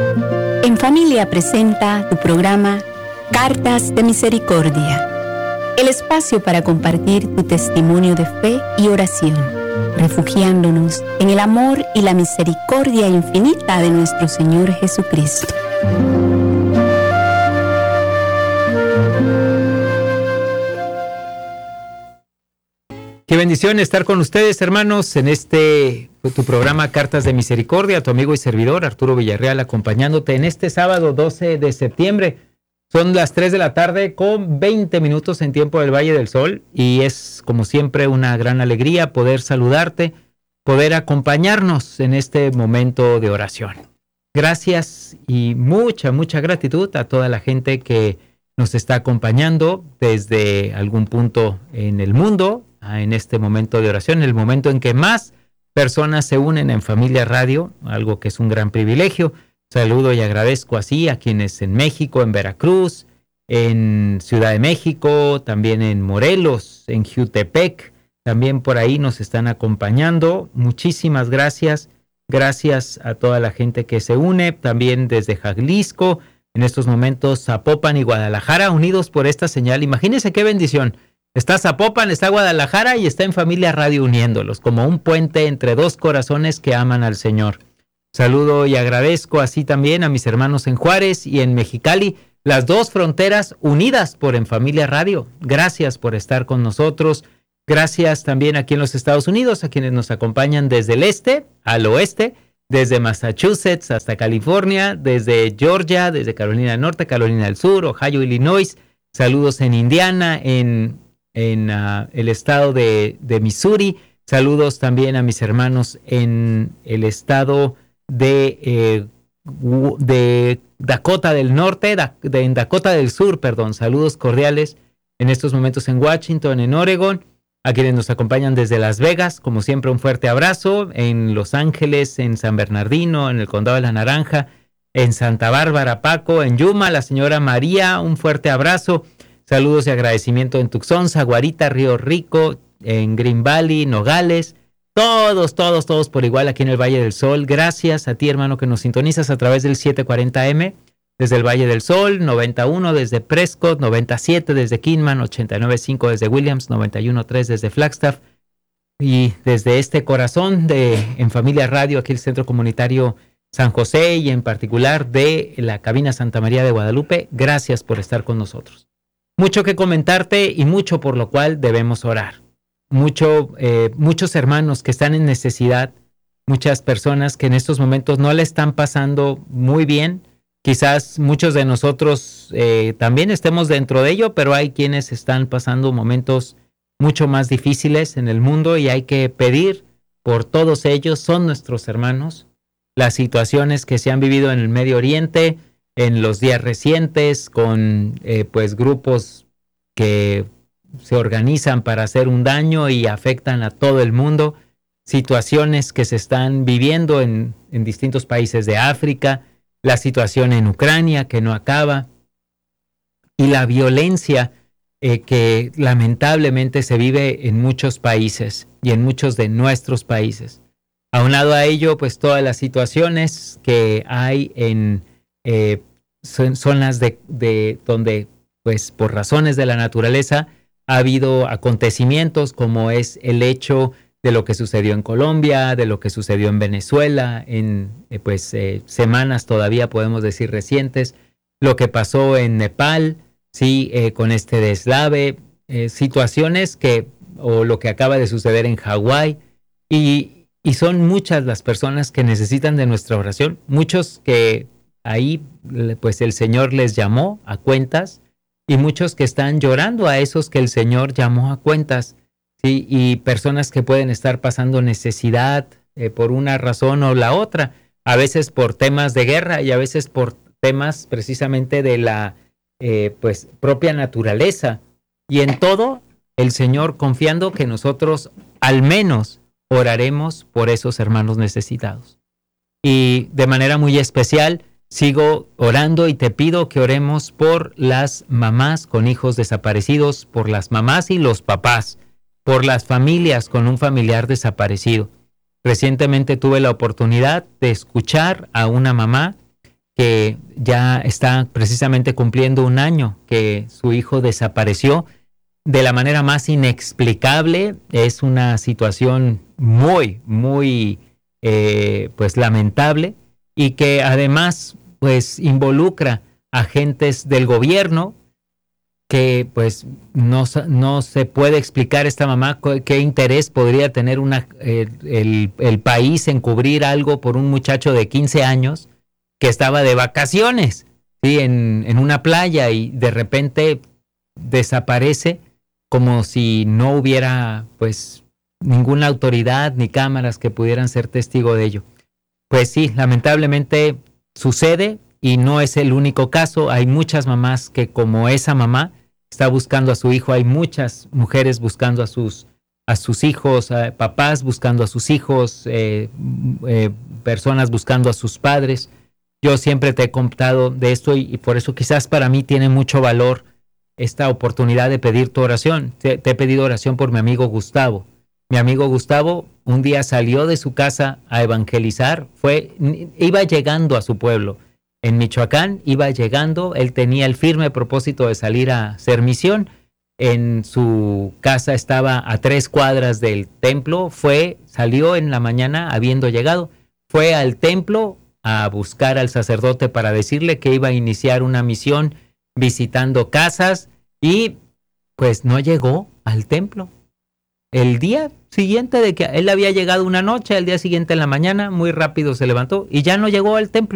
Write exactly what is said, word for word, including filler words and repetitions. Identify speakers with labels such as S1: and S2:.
S1: En Familia presenta tu programa Cartas de Misericordia, el espacio para compartir tu testimonio de fe y oración, refugiándonos en el amor y la misericordia infinita de nuestro Señor Jesucristo.
S2: Qué bendición estar con ustedes, hermanos, en este tu programa Cartas de Misericordia. Tu amigo y servidor Arturo Villarreal acompañándote en este sábado doce de septiembre. Son las tres de la tarde con veinte minutos en tiempo del Valle del Sol y es como siempre una gran alegría poder saludarte, poder acompañarnos en este momento de oración. Gracias y mucha, mucha gratitud a toda la gente que nos está acompañando desde algún punto en el mundo, en este momento de oración, el momento en que más personas se unen en Familia Radio, algo que es un gran privilegio. Saludo y agradezco así a quienes en México, en Veracruz, en Ciudad de México, también en Morelos, en Jutepec, también por ahí nos están acompañando. Muchísimas gracias. Gracias a toda la gente que se une, también desde Jalisco, en estos momentos Zapopan y Guadalajara, unidos por esta señal. Imagínense qué bendición. Está Zapopan, está Guadalajara y está en Familia Radio uniéndolos, como un puente entre dos corazones que aman al Señor. Saludo y agradezco así también a mis hermanos en Juárez y en Mexicali, las dos fronteras unidas por En Familia Radio. Gracias por estar con nosotros. Gracias también aquí en los Estados Unidos, a quienes nos acompañan desde el este al oeste, desde Massachusetts hasta California, desde Georgia, desde Carolina del Norte, Carolina del Sur, Ohio, Illinois. Saludos en Indiana, en en uh, el estado de, de Missouri. Saludos también a mis hermanos en el estado de, eh, de Dakota del Norte, da, de, en Dakota del Sur, perdón. Saludos cordiales en estos momentos en Washington, en Oregon, a quienes nos acompañan desde Las Vegas, como siempre un fuerte abrazo, en Los Ángeles, en San Bernardino, en el Condado de la Naranja, en Santa Bárbara, Paco, en Yuma, la señora María, un fuerte abrazo. Saludos y agradecimiento en Tucson, Saguarita, Río Rico, en Green Valley, Nogales. Todos, todos, todos por igual aquí en el Valle del Sol. Gracias a ti, hermano, que nos sintonizas a través del setecientos cuarenta eme desde el Valle del Sol, noventa y uno desde Prescott, noventa y siete desde Kingman, ochenta y nueve punto cinco desde Williams, noventa y uno punto tres desde Flagstaff. Y desde este corazón de En Familia Radio, aquí el Centro Comunitario San José y en particular de la Cabina Santa María de Guadalupe, gracias por estar con nosotros. Mucho que comentarte y mucho por lo cual debemos orar. Mucho, eh, muchos hermanos que están en necesidad, muchas personas que en estos momentos no le están pasando muy bien. Quizás muchos de nosotros eh, también estemos dentro de ello, pero hay quienes están pasando momentos mucho más difíciles en el mundo y hay que pedir por todos ellos. Son nuestros hermanos. Las situaciones que se han vivido en el Medio Oriente en los días recientes, con eh, pues grupos que se organizan para hacer un daño y afectan a todo el mundo, situaciones que se están viviendo en, en distintos países de África, la situación en Ucrania que no acaba, y la violencia eh, que lamentablemente se vive en muchos países y en muchos de nuestros países. Aunado a ello, pues todas las situaciones que hay en Eh, son zonas de, de donde, pues por razones de la naturaleza, ha habido acontecimientos como es el hecho de lo que sucedió en Colombia, de lo que sucedió en Venezuela, en eh, pues eh, semanas todavía podemos decir recientes, lo que pasó en Nepal, sí, eh, con este deslave, eh, situaciones que, o lo que acaba de suceder en Hawái, y, y son muchas las personas que necesitan de nuestra oración, muchos que ahí pues el Señor les llamó a cuentas y muchos que están llorando a esos que el Señor llamó a cuentas, ¿sí? Y personas que pueden estar pasando necesidad eh, por una razón o la otra, a veces por temas de guerra y a veces por temas precisamente de la eh, pues propia naturaleza. Y en todo el Señor confiando que nosotros al menos oraremos por esos hermanos necesitados. Y de manera muy especial sigo orando y te pido que oremos por las mamás con hijos desaparecidos, por las mamás y los papás, por las familias con un familiar desaparecido. Recientemente tuve la oportunidad de escuchar a una mamá que ya está precisamente cumpliendo un año que su hijo desapareció de la manera más inexplicable. Es una situación muy, muy eh, pues lamentable, y que además pues involucra agentes del gobierno, que pues no, no se puede explicar esta mamá qué interés podría tener una, eh, el, el país en cubrir algo por un muchacho de quince años que estaba de vacaciones, ¿sí? en, en una playa, y de repente desaparece como si no hubiera pues ninguna autoridad ni cámaras que pudieran ser testigo de ello. Pues sí, lamentablemente sucede, y no es el único caso. Hay muchas mamás que, como esa mamá, está buscando a su hijo. Hay muchas mujeres buscando a sus, a sus hijos, eh, papás buscando a sus hijos, eh, eh, personas buscando a sus padres. Yo siempre te he contado de esto, y, y por eso quizás para mí tiene mucho valor esta oportunidad de pedir tu oración. Te, te he pedido oración por mi amigo Gustavo. Mi amigo Gustavo un día salió de su casa a evangelizar, fue, iba llegando a su pueblo en Michoacán, iba llegando, él tenía el firme propósito de salir a hacer misión. En su casa estaba a tres cuadras del templo, fue, salió en la mañana habiendo llegado, fue al templo a buscar al sacerdote para decirle que iba a iniciar una misión visitando casas, y pues no llegó al templo. El día siguiente de que él había llegado una noche, al día siguiente en la mañana, muy rápido se levantó y ya no llegó al templo.